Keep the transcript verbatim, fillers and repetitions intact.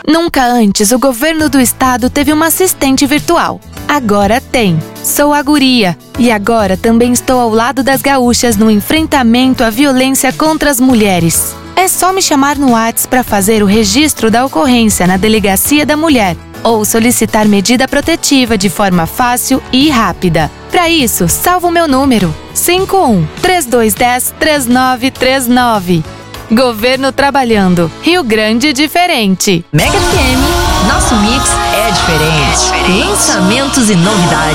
Nunca antes o governo do estado teve uma assistente virtual. Agora tem. Sou a guria e agora também estou ao lado das gaúchas no enfrentamento à violência contra as mulheres. É só me chamar no WhatsApp para fazer o registro da ocorrência na Delegacia da Mulher ou solicitar medida protetiva de forma fácil e rápida. Para isso, salva o meu número cinco um, três dois um zero, três nove três nove. Governo trabalhando. Rio Grande diferente. Mega F M, nosso mix é diferente. Lançamentos e novidades.